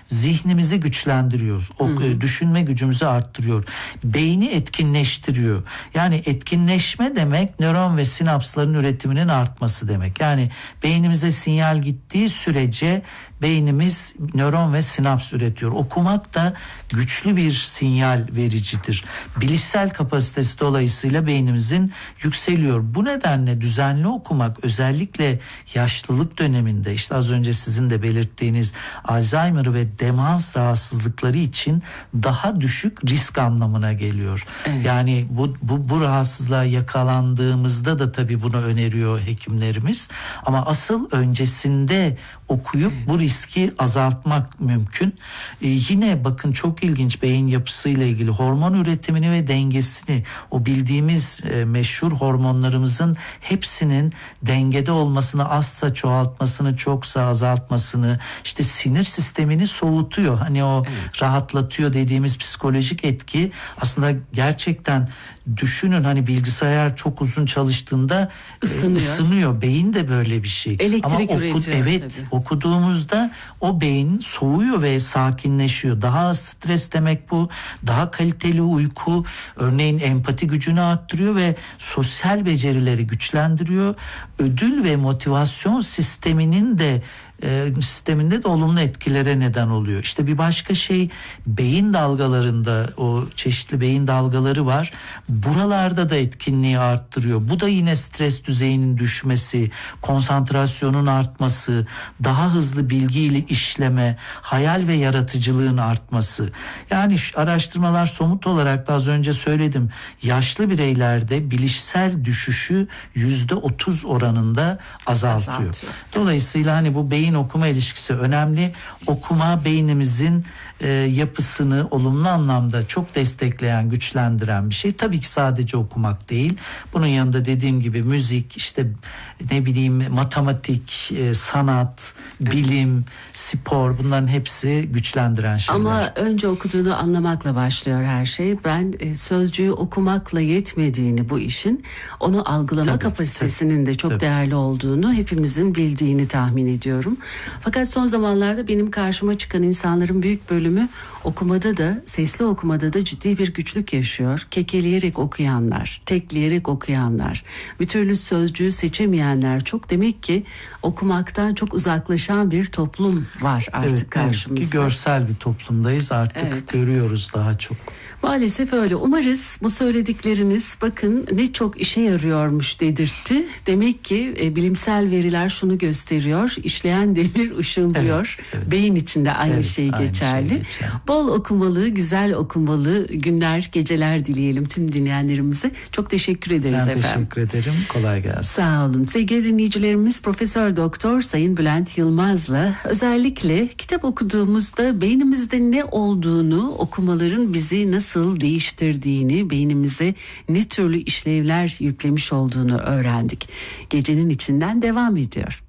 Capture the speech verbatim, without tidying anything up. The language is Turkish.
zihnimizi güçlendiriyor. O, hmm. düşünme gücümüzü arttırıyor. Beyni etkinleştiriyor. Yani etkinleşme demek nöron ve sinapsların üretiminin artması demek. Yani beynimize sinyal gittiği sürece beynimiz nöron ve sinaps üretiyor. Okumak da güçlü bir sinyal vericidir. Bilişsel kapasitesi dolayısıyla beynimizin yükseliyor. Bu nedenle düzenli okumak özellikle yaşlılık döneminde, işte az önce sizin de belirttiğiniz Alzheimer ve demans rahatsızlıkları için daha düşük risk anlamına geliyor. Evet. Yani bu, bu, bu rahatsızlığa yakalandığımızda da tabii bunu öneriyor hekimlerimiz. Ama asıl öncesinde okuyup evet. bu riski azaltmak mümkün. Ee, yine bakın çok ilginç beyin yapısıyla ilgili hormon üretimini ve dengesini, o bildiğimiz e, meşhur hormonlarımızın hepsinin dengede olmasını, azsa çoğaltmasını, çoksa azaltmasını, işte sinir sistemini soğutuyor. Hani o evet. rahatlatıyor dediğimiz psikolojik etki aslında gerçekten düşünün, hani bilgisayar çok uzun çalıştığında ısınıyor. ısınıyor. Beyin de böyle bir şey. Elektrik Ama oku, üretiyor evet, tabii. okuduğumuzda o beyin soğuyor ve sakinleşiyor. Daha az stres demek bu. Daha kaliteli uyku, örneğin empati gücünü arttırıyor ve sosyal becerileri güçlendiriyor. Ödül ve motivasyon sisteminin de E, sisteminde de olumlu etkilere neden oluyor. İşte bir başka şey, beyin dalgalarında o çeşitli beyin dalgaları var. Buralarda da etkinliği arttırıyor. Bu da yine stres düzeyinin düşmesi, konsantrasyonun artması, daha hızlı bilgiyle işleme, hayal ve yaratıcılığın artması. Yani şu araştırmalar somut olarak da az önce söyledim. Yaşlı bireylerde bilişsel düşüşü yüzde otuz oranında azaltıyor. azaltıyor. Dolayısıyla hani bu beyin okuma ilişkisi önemli. Okuma beynimizin e, yapısını olumlu anlamda çok destekleyen, güçlendiren bir şey. Tabii ki sadece okumak değil. Bunun yanında dediğim gibi müzik, işte ne bileyim matematik, e, sanat, bilim, spor, bunların hepsi güçlendiren şeyler. Ama önce okuduğunu anlamakla başlıyor her şey. Ben e, sözcüğü okumakla yetmediğini bu işin, onu algılama tabii, kapasitesinin tabii, de çok tabii. değerli olduğunu hepimizin bildiğini tahmin ediyorum. Fakat son zamanlarda benim karşıma çıkan insanların büyük bölümü okumada da, sesli okumada da ciddi bir güçlük yaşıyor. Kekeleyerek okuyanlar, tekleyerek okuyanlar, bir türlü sözcüğü seçemeyenler çok. Demek ki okumaktan çok uzaklaşan bir toplum var artık evet, karşımızda. Evet, görsel bir toplumdayız artık, evet. görüyoruz daha çok. Maalesef öyle. Umarız bu söyledikleriniz bakın ne çok işe yarıyormuş dedirtti. Demek ki e, bilimsel veriler şunu gösteriyor. İşleyen demir ışıldıyor. Evet, evet. Beyin içinde aynı evet, şey aynı geçerli. Şey geçerli. Bol okumalı, güzel okumalı günler, geceler dileyelim tüm dinleyenlerimize. Çok teşekkür ederiz ben efendim. Ben teşekkür ederim. Kolay gelsin. Sağ olun. Sevgili dinleyicilerimiz, Profesör Doktor Sayın Bülent Yılmaz'la özellikle kitap okuduğumuzda beynimizde ne olduğunu, okumaların bizi nasıl nasıl değiştirdiğini, beynimize ne türlü işlevler yüklemiş olduğunu öğrendik. Gecenin içinden devam ediyor.